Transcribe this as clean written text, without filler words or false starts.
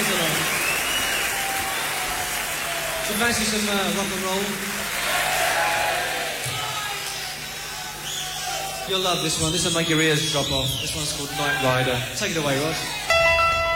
Thanks a lot. So fancy some rock and roll? You'll love this one. This will make your ears drop off. This one's called Night Rider. Take it away, Ross.